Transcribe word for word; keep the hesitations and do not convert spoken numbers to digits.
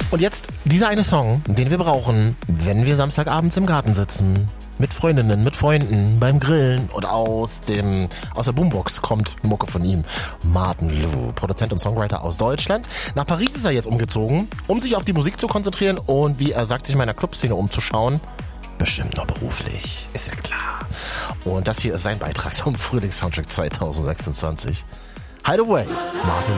Und jetzt dieser eine Song, den wir brauchen, wenn wir Samstagabends im Garten sitzen. Mit Freundinnen, mit Freunden, beim Grillen. Und aus dem aus der Boombox kommt eine Mucke von ihm. Martin Lou, Produzent und Songwriter aus Deutschland. Nach Paris ist er jetzt umgezogen, um sich auf die Musik zu konzentrieren und, wie er sagt, sich in meiner Clubszene umzuschauen. Bestimmt noch beruflich, ist ja klar. Und das hier ist sein Beitrag zum Frühlingssoundtrack zwanzig sechsundzwanzig. Hideaway, Martin